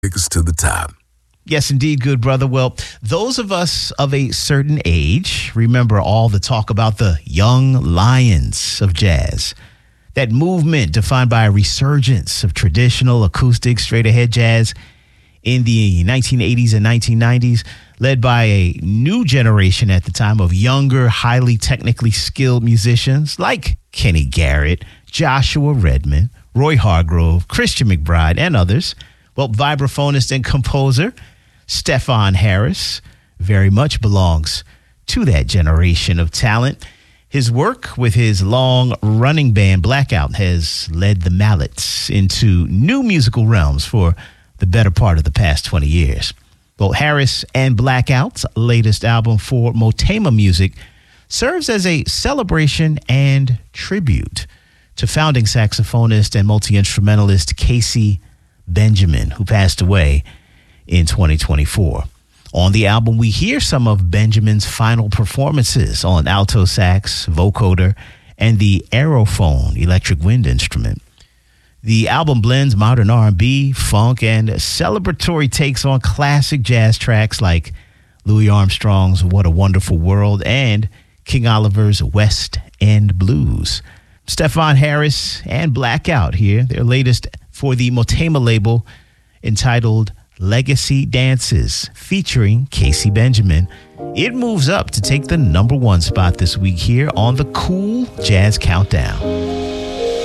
Take us to the top. Yes, indeed, good brother. Well, those of us of a certain age remember all the talk about the young lions of jazz. That movement defined by a resurgence of traditional acoustic straight-ahead jazz in the 1980s and 1990s, led by a new generation at the time of younger, highly technically skilled musicians like Kenny Garrett, Joshua Redman, Roy Hargrove, Christian McBride, and others. Well, vibraphonist and composer Stefon Harris very much belongs to that generation of talent. His work with his long-running band Blackout has led the Mallets into new musical realms for the better part of the past 20 years. Well, Harris and Blackout's latest album for Motema Music serves as a celebration and tribute to founding saxophonist and multi-instrumentalist Casey Benjamin, who passed away in 2024. On the album, we hear some of Benjamin's final performances on alto sax, vocoder, and the Aerophone electric wind instrument. The album blends modern R&B, funk, and celebratory takes on classic jazz tracks like Louis Armstrong's What a Wonderful World and King Oliver's West End Blues. Stefon Harris and Blackout here, their latest for the Motema label, entitled Legacy Dances, featuring Casey Benjamin. It moves up to take the #1 spot this week here on the Cool Jazz Countdown.